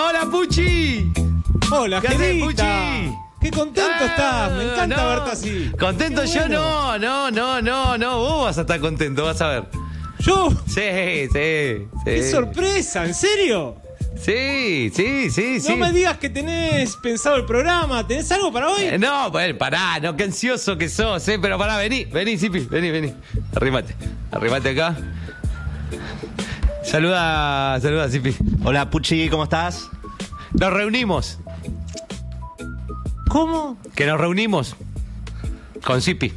¡Hola, Puchi! Hola, ¿Qué haces, Gerita. Puchi? Qué contento estás, me encanta verte así. ¿Contento? Qué Yo bueno. no, vos vas a estar contento, vas a ver. ¿Yo? Sí. ¡Qué sorpresa! ¿En serio? Sí. No me digas que tenés pensado el programa. ¿Tenés algo para hoy? No, pues pará, no, qué ansioso que sos, pero pará, vení, Zipi, vení. Arrimate acá. Saluda, Zipi. Hola, Puchi, ¿cómo estás? Nos reunimos. ¿Cómo? Que nos reunimos con Zipi.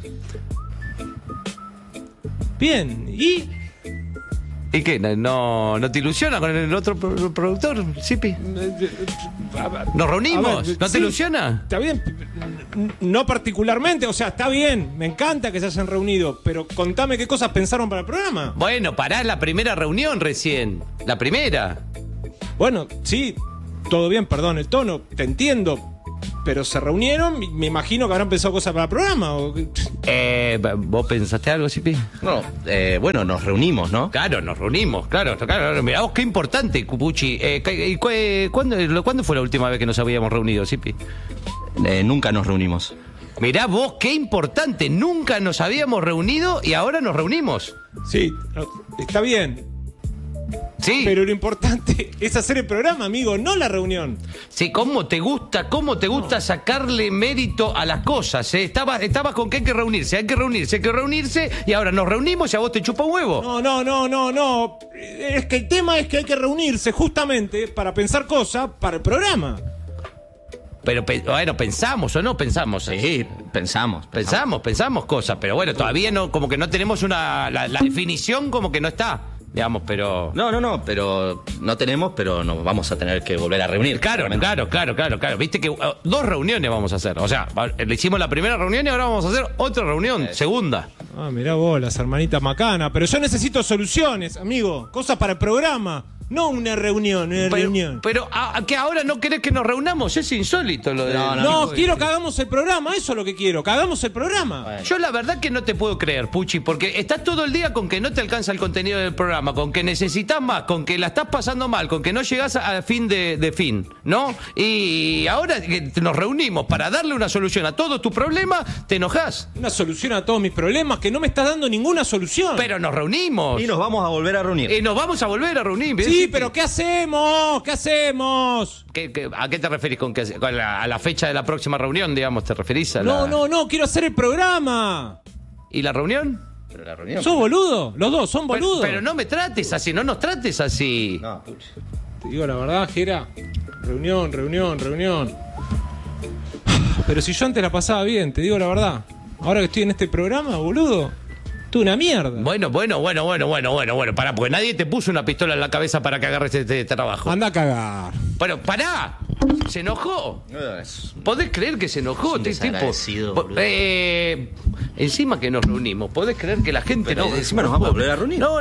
Bien, ¿y? ¿Y qué? ¿No te ilusiona con el otro productor, Zipi? ¿Nos reunimos? A ver, ¿No sí, te ilusiona? Está bien, no particularmente, o sea, está bien, me encanta que se hayan reunido, pero contame qué cosas pensaron para el programa. Bueno, pará, es la primera reunión recién. La primera. Bueno, sí, todo bien, perdón el tono, te entiendo, pero se reunieron, me imagino que habrán pensado cosas para el programa. ¿Vos pensaste algo, Zipi? No, bueno, nos reunimos, ¿no? Claro, nos reunimos, claro. Mirá vos, qué importante, Puchi. ¿Cuándo fue la última vez que nos habíamos reunido, Zipi? Nunca nos reunimos. Mirá vos, qué importante. Nunca nos habíamos reunido y ahora nos reunimos. Sí, está bien, Sí. pero lo importante es hacer el programa, amigo, no la reunión. Sí, ¿cómo te gusta sacarle mérito a las cosas? Estabas con que hay que reunirse, y ahora nos reunimos y a vos te chupa un huevo. No. Es que el tema es que hay que reunirse justamente para pensar cosas para el programa. Pero bueno, pensamos o no pensamos. Sí, pensamos cosas, pero bueno, todavía no, como que no tenemos la definición, como que no está, digamos, pero... No, pero no tenemos, pero nos vamos a tener que volver a reunir. Claro. Viste que 2 reuniones vamos a hacer. O sea, le hicimos la primera reunión y ahora vamos a hacer otra reunión, segunda. Ah, mirá vos, las hermanitas macana. Pero yo necesito soluciones, amigo. Cosas para el programa. No una reunión, Pero que ahora no querés que nos reunamos, es insólito lo de... No, quiero que hagamos el programa, eso es lo que quiero, que hagamos el programa. Bueno. Yo la verdad que no te puedo creer, Puchi, porque estás todo el día con que no te alcanza el contenido del programa, con que necesitas más, con que la estás pasando mal, con que no llegás a fin de fin, ¿no? Y ahora que nos reunimos para darle una solución a todos tus problemas, te enojás. Una solución a todos mis problemas, que no me estás dando ninguna solución. Pero nos reunimos. Y nos vamos a volver a reunir. Y nos vamos a volver a reunir. Sí, pero ¿qué hacemos? ¿A qué te referís a la fecha de la próxima reunión, digamos? ¿Te referís a la...? No, quiero hacer el programa. ¿Y la reunión? Pero la reunión... ¿Sos boludo? Los dos son boludos. Pero no me trates así, no nos trates así. No, Puchi. Te digo la verdad, Jera. Reunión. Pero si yo antes la pasaba bien, te digo la verdad. Ahora que estoy en este programa, boludo, tú una mierda. Bueno. Pará, porque nadie te puso una pistola en la cabeza para que agarres este trabajo. Anda a cagar. Pero pará, se enojó. ¿Podés creer que se enojó Es un este tipo? desagradecido, boludo. Encima que nos reunimos, ¿podés creer que la gente Pero no... encima nos vamos a volver a reunir. No,